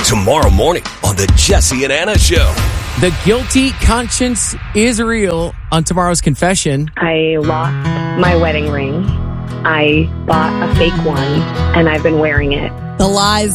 Tomorrow morning on the Jesse and Anna Show. The guilty conscience is real on tomorrow's confession. I lost my wedding ring. I bought a fake one, and I've been wearing it. The lies